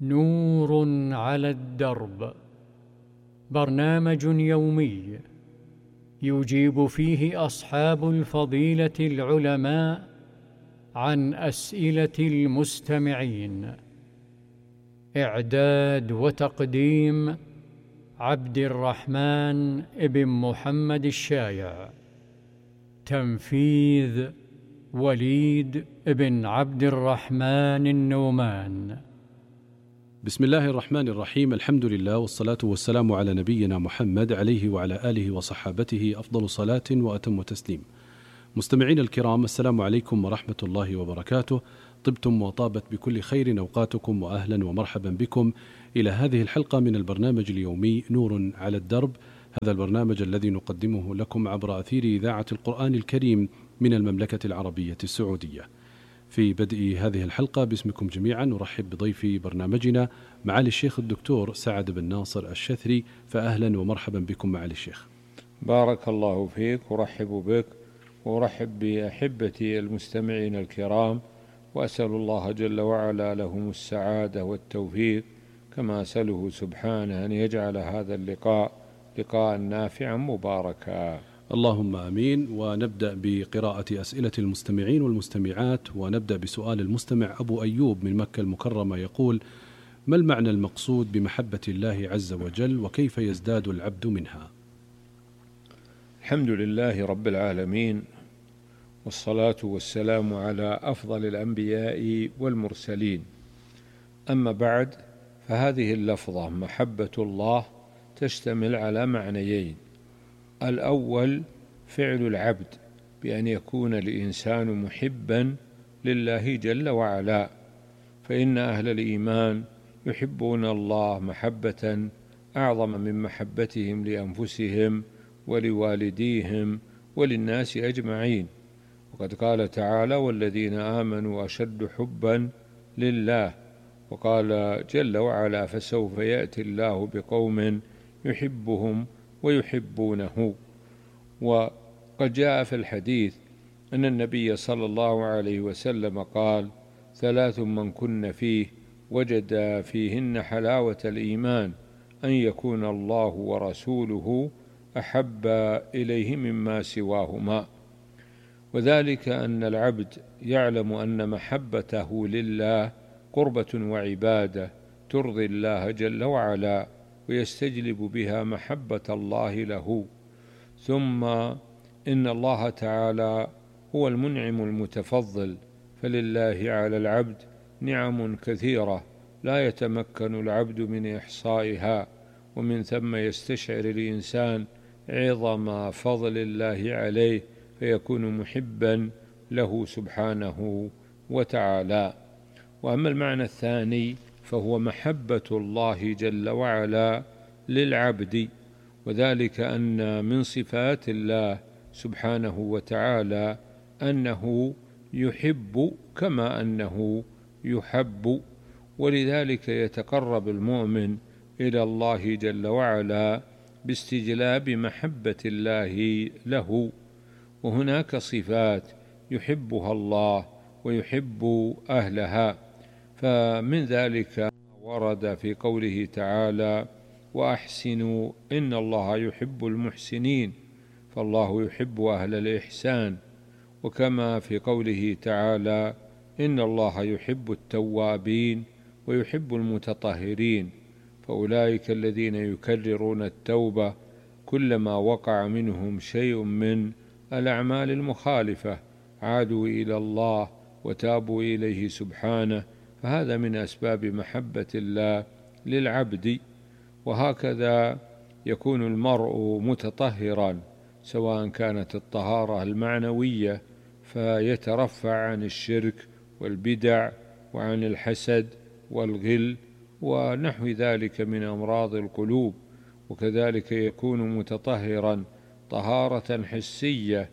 نور على الدرب، برنامج يومي يجيب فيه أصحاب الفضيلة العلماء عن أسئلة المستمعين. إعداد وتقديم عبد الرحمن بن محمد الشايع. تنفيذ وليد بن عبد الرحمن النومان. بسم الله الرحمن الرحيم. الحمد لله والصلاة والسلام على نبينا محمد عليه وعلى آله وصحابته أفضل صلاة وأتم تسليم. مستمعين الكرام، السلام عليكم ورحمة الله وبركاته. طبتم وطابت بكل خير أوقاتكم، وأهلا ومرحبا بكم إلى هذه الحلقة من البرنامج اليومي نور على الدرب. هذا البرنامج الذي نقدمه لكم عبر أثير إذاعة القرآن الكريم من المملكة العربية السعودية. في بدء هذه الحلقة باسمكم جميعا نرحب بضيف برنامجنا معالي الشيخ الدكتور سعد بن ناصر الشثري، فأهلا ومرحبا بكم معالي الشيخ. بارك الله فيك، ورحب بك ورحب بأحبتي المستمعين الكرام، وأسأل الله جل وعلا لهم السعادة والتوفيق، كما أسأله سبحانه أن يجعل هذا اللقاء لقاء نافعا مباركا. اللهم آمين. ونبدأ بقراءة أسئلة المستمعين والمستمعات، ونبدأ بسؤال المستمع أبو أيوب من مكة المكرمة يقول: ما المعنى المقصود بمحبة الله عز وجل، وكيف يزداد العبد منها؟ الحمد لله رب العالمين، والصلاة والسلام على أفضل الأنبياء والمرسلين. أما بعد، فهذه اللفظة محبة الله تشتمل على معنيين: الأول فعل العبد بأن يكون الإنسان محبا لله جل وعلا، فإن أهل الإيمان يحبون الله محبة أعظم من محبتهم لأنفسهم ولوالديهم وللناس أجمعين. وقد قال تعالى: والذين آمنوا أشد حبا لله. وقال جل وعلا: فسوف يأتي الله بقوم يحبهم ويحبونه. وقد جاء في الحديث أن النبي صلى الله عليه وسلم قال: ثلاث من كن فيه وجد فيهن حلاوة الإيمان، أن يكون الله ورسوله أحب إليه مما سواهما. وذلك أن العبد يعلم أن محبته لله قربة وعبادة ترضي الله جل وعلا، ويستجلب بها محبة الله له. ثم إن الله تعالى هو المنعم المتفضل، فلله على العبد نعم كثيرة لا يتمكن العبد من إحصائها، ومن ثم يستشعر الإنسان عظم فضل الله عليه، فيكون محبا له سبحانه وتعالى. وأما المعنى الثاني فهو محبة الله جل وعلا للعبد، وذلك أن من صفات الله سبحانه وتعالى أنه يحب كما أنه يحب، ولذلك يتقرب المؤمن إلى الله جل وعلا باستجلاب محبة الله له. وهناك صفات يحبها الله ويحب أهلها، فمن ذلك ورد في قوله تعالى: وأحسنوا إن الله يحب المحسنين، فالله يحب أهل الإحسان. وكما في قوله تعالى: إن الله يحب التوابين ويحب المتطهرين، فأولئك الذين يكررون التوبة كلما وقع منهم شيء من الأعمال المخالفة عادوا إلى الله وتابوا إليه سبحانه، فهذا من أسباب محبة الله للعبد. وهكذا يكون المرء متطهرا، سواء كانت الطهارة المعنوية فيترفع عن الشرك والبدع وعن الحسد والغل ونحو ذلك من أمراض القلوب، وكذلك يكون متطهرا طهارة حسية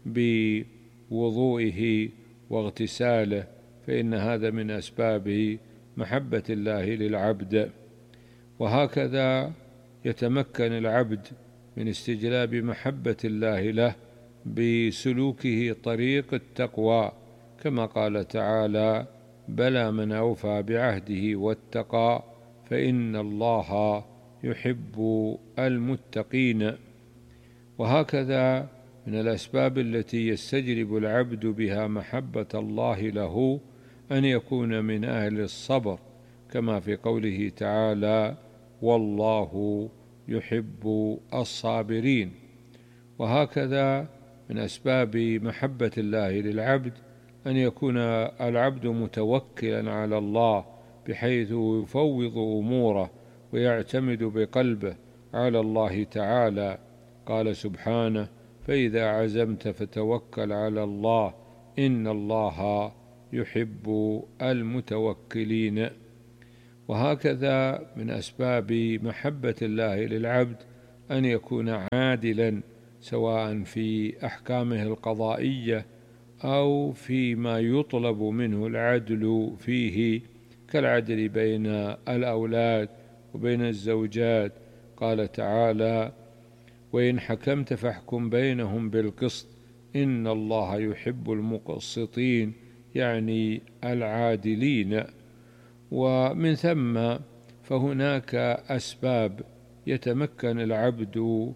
بوضوئه واغتساله، فإن هذا من أسباب محبة الله للعبد. وهكذا يتمكن العبد من استجلاب محبة الله له بسلوكه طريق التقوى، كما قال تعالى: بلى من أوفى بعهده واتقى فإن الله يحب المتقين. وهكذا من الأسباب التي يستجلب العبد بها محبة الله له أن يكون من أهل الصبر، كما في قوله تعالى: والله يحب الصابرين. وهكذا من أسباب محبة الله للعبد أن يكون العبد متوكلا على الله، بحيث يفوض أموره ويعتمد بقلبه على الله تعالى. قال سبحانه: فإذا عزمت فتوكل على الله إن الله يحب المتوكلين. وهكذا من أسباب محبة الله للعبد أن يكون عادلا، سواء في أحكامه القضائية أو فيما يطلب منه العدل فيه، كالعدل بين الأولاد وبين الزوجات. قال تعالى: وإن حكمت فاحكم بينهم بالقسط إن الله يحب المقسطين، يعني العادلين. ومن ثم فهناك أسباب يتمكن العبد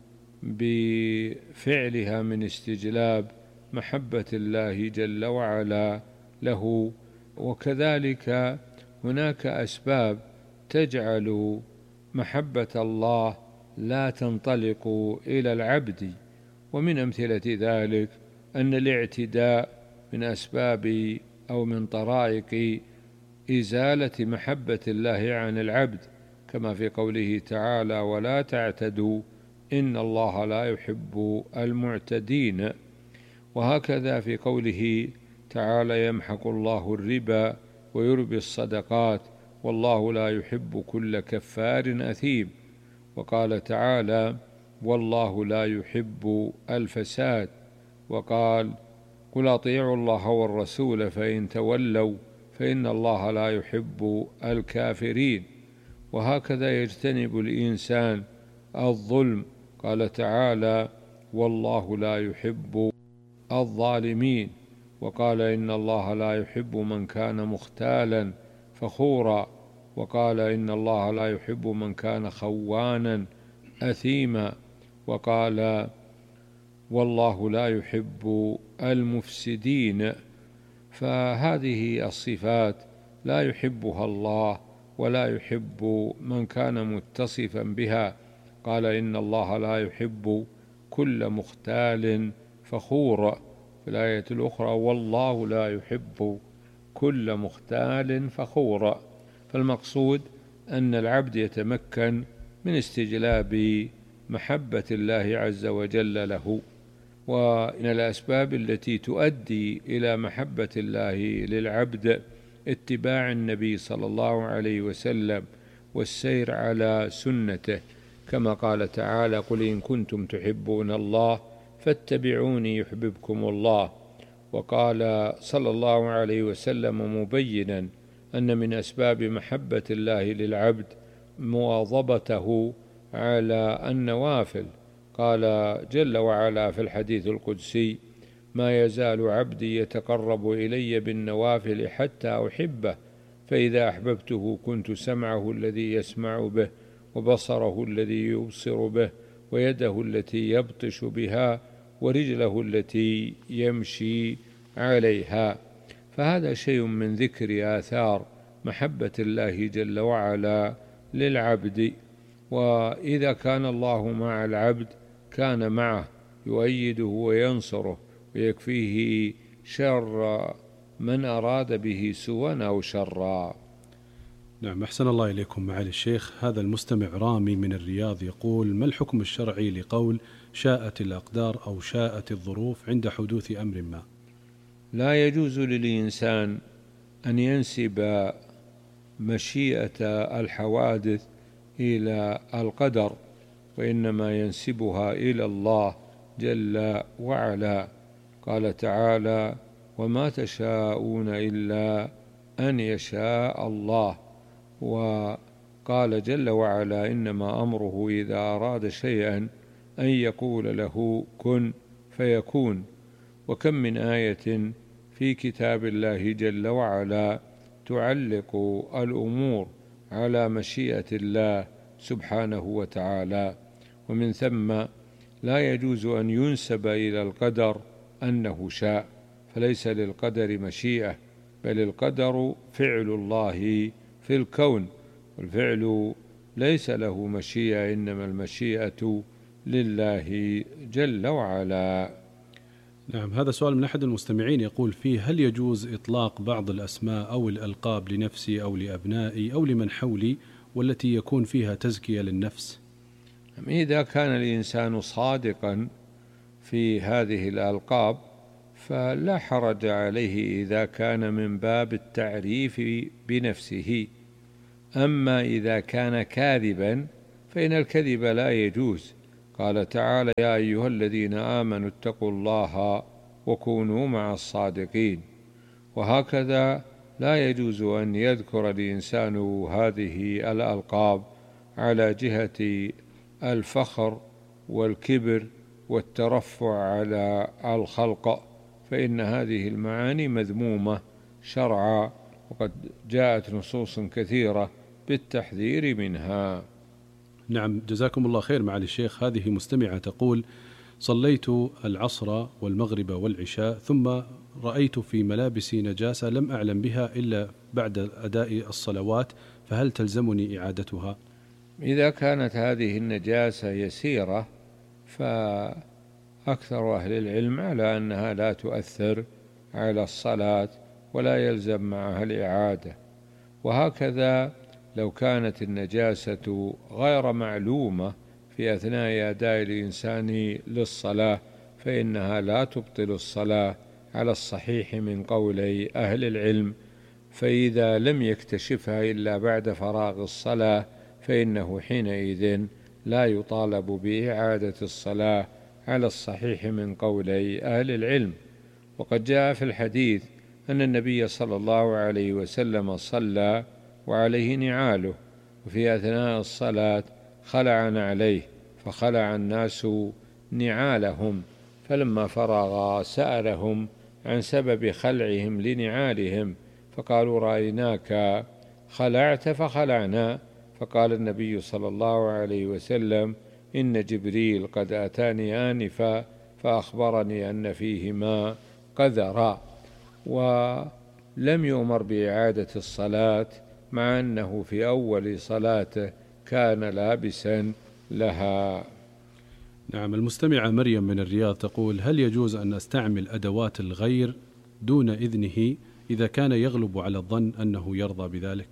بفعلها من استجلاب محبة الله جل وعلا له، وكذلك هناك أسباب تجعل محبة الله لا تنطلق إلى العبد. ومن أمثلة ذلك أن الاعتداء من أسباب أو من طرائق إزالة محبة الله عن العبد، كما في قوله تعالى: ولا تعتدوا إن الله لا يحب المعتدين. وهكذا في قوله تعالى: يمحق الله الربا ويربي الصدقات والله لا يحب كل كفار أثيم. وقال تعالى: والله لا يحب الفساد. وقال: قل أطيعوا الله والرسول فإن تولوا فإن الله لا يحب الكافرين. وهكذا يجتنب الإنسان الظلم. قال تعالى: والله لا يحب الظالمين. وقال: إن الله لا يحب من كان مختالا فخورا. وقال: إن الله لا يحب من كان خوانا أثيما. وقال: والله لا يحب المفسدين. فهذه الصفات لا يحبها الله ولا يحب من كان متصفا بها. قال: إن الله لا يحب كل مختال فخور. في الآية الأخرى: والله لا يحب كل مختال فخور. فالمقصود أن العبد يتمكن من استجلاب محبة الله عز وجل له. ومن الأسباب التي تؤدي إلى محبة الله للعبد اتباع النبي صلى الله عليه وسلم والسير على سنته، كما قال تعالى: قل إن كنتم تحبون الله فاتبعوني يحببكم الله. وقال صلى الله عليه وسلم مبينا أن من أسباب محبة الله للعبد مواظبته على النوافل. قال جل وعلا في الحديث القدسي: ما يزال عبدي يتقرب إلي بالنوافل حتى أحبه، فإذا أحببته كنت سمعه الذي يسمع به وبصره الذي يبصر به ويده التي يبطش بها ورجله التي يمشي عليها. فهذا شيء من ذكر آثار محبة الله جل وعلا للعبد. وإذا كان الله مع العبد كان معه يؤيده وينصره ويكفيه شر من أراد به سوءا أو شرا. نعم، أحسن الله إليكم معالي الشيخ. هذا المستمع رامي من الرياض يقول: ما الحكم الشرعي لقول شاءت الأقدار أو شاءت الظروف عند حدوث أمر ما؟ لا يجوز للإنسان أن ينسب مشيئة الحوادث إلى القدر، وإنما ينسبها إلى الله جل وعلا. قال تعالى: وما تشاءون إلا أن يشاء الله. وقال جل وعلا: إنما أمره إذا أراد شيئا أن يقول له كن فيكون. وكم من آية في كتاب الله جل وعلا تعلق الأمور على مشيئة الله سبحانه وتعالى، ومن ثم لا يجوز أن ينسب إلى القدر أنه شاء، فليس للقدر مشيئة، بل القدر فعل الله في الكون، والفعل ليس له مشيئة، إنما المشيئة لله جل وعلا. نعم، هذا سؤال من أحد المستمعين يقول فيه: هل يجوز إطلاق بعض الأسماء أو الألقاب لنفسي أو لأبنائي أو لمن حولي والتي يكون فيها تزكية للنفس؟ إذا كان الإنسان صادقا في هذه الألقاب فلا حرج عليه إذا كان من باب التعريف بنفسه، أما إذا كان كاذبا فإن الكذب لا يجوز. قال تعالى: يا أيها الذين آمنوا اتقوا الله وكونوا مع الصادقين. وهكذا لا يجوز أن يذكر الإنسان هذه الألقاب على جهة الفخر والكبر والترفع على الخلق، فإن هذه المعاني مذمومة شرعا، وقد جاءت نصوص كثيرة بالتحذير منها. نعم، جزاكم الله خير معالي الشيخ. هذه مستمعة تقول: صليت العصر والمغرب والعشاء ثم رأيت في ملابسي نجاسة لم أعلم بها إلا بعد أداء الصلوات، فهل تلزمني إعادتها؟ إذا كانت هذه النجاسة يسيرة فأكثر أهل العلم على أنها لا تؤثر على الصلاة ولا يلزم معها الإعادة. وهكذا لو كانت النجاسة غير معلومة في أثناء أداء الإنسان للصلاة فإنها لا تبطل الصلاة على الصحيح من قولي أهل العلم، فإذا لم يكتشفها إلا بعد فراغ الصلاة فإنه حينئذ لا يطالب بإعادة الصلاة على الصحيح من قولي أهل العلم. وقد جاء في الحديث أن النبي صلى الله عليه وسلم صلى وعليه نعاله، وفي أثناء الصلاة خلع نعليه، فخلع الناس نعالهم، فلما فرغ سألهم عن سبب خلعهم لنعالهم، فقالوا: رأيناك خلعت فخلعنا. فقال النبي صلى الله عليه وسلم: إن جبريل قد أتاني آنفا فأخبرني أن فيهما قذرا. ولم يؤمر بإعادة الصلاة مع أنه في أول صلاته كان لابسا لها. نعم، المستمعة مريم من الرياض تقول: هل يجوز أن أستعمل أدوات الغير دون إذنه إذا كان يغلب على الظن أنه يرضى بذلك؟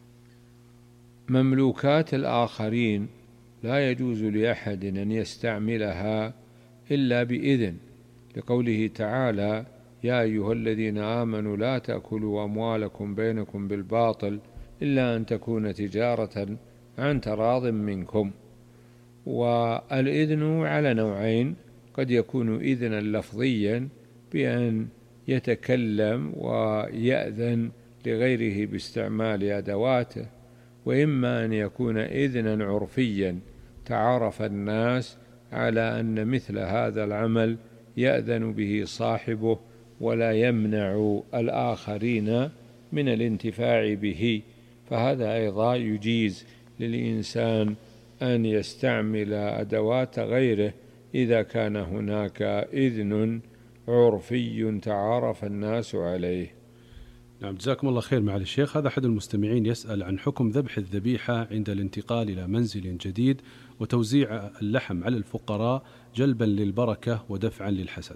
مملوكات الآخرين لا يجوز لأحد أن يستعملها إلا بإذن، لقوله تعالى: يا أيها الذين آمنوا لا تأكلوا أموالكم بينكم بالباطل إلا أن تكون تجارة عن تراض منكم. والإذن على نوعين: قد يكون إذنا لفظيا بأن يتكلم ويأذن لغيره باستعمال أدواته، وإما أن يكون إذنا عرفيا تعارف الناس على أن مثل هذا العمل يأذن به صاحبه ولا يمنع الآخرين من الانتفاع به، فهذا أيضا يجيز للإنسان أن يستعمل أدوات غيره إذا كان هناك إذن عرفي تعارف الناس عليه. نعم، جزاكم الله خير معالي الشيخ. هذا أحد المستمعين يسأل عن حكم ذبح الذبيحة عند الانتقال إلى منزل جديد وتوزيع اللحم على الفقراء جلبا للبركة ودفعا للحسد.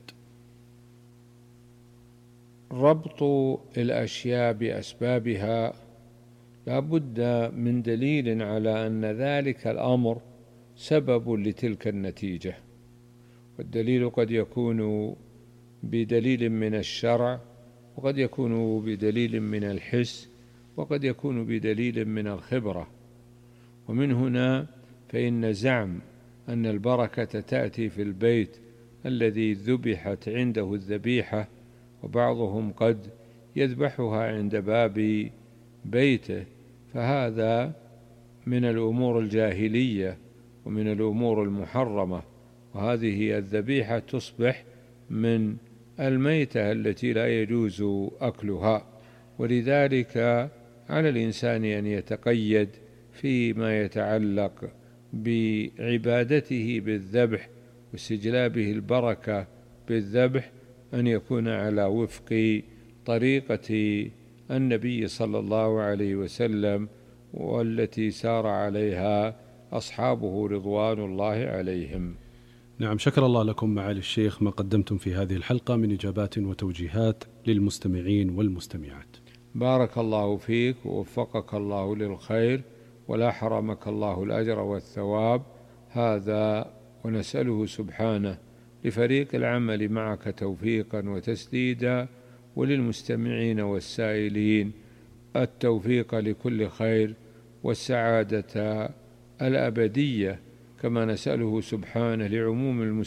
ربط الأشياء بأسبابها لا بد من دليل على أن ذلك الأمر سبب لتلك النتيجة، والدليل قد يكون بدليل من الشرع، وقد يكون بدليل من الحس، وقد يكون بدليل من الخبرة. ومن هنا فإن زعم أن البركة تأتي في البيت الذي ذبحت عنده الذبيحة، وبعضهم قد يذبحها عند باب بيته، فهذا من الأمور الجاهلية ومن الأمور المحرمة، وهذه الذبيحة تصبح من الميتة التي لا يجوز أكلها. ولذلك على الإنسان أن يتقيد فيما يتعلق بعبادته بالذبح واستجلابه البركة بالذبح أن يكون على وفق طريقة النبي صلى الله عليه وسلم، والتي سار عليها أصحابه رضوان الله عليهم. نعم، شكر الله لكم معالي الشيخ ما قدمتم في هذه الحلقة من إجابات وتوجيهات للمستمعين والمستمعات. بارك الله فيك ووفقك الله للخير ولا حرمك الله الأجر والثواب. هذا ونسأله سبحانه لفريق العمل معك توفيقا وتسديدا، وللمستمعين والسائلين التوفيق لكل خير والسعادة الأبدية، كما نسأله سبحانه لعموم المسلمين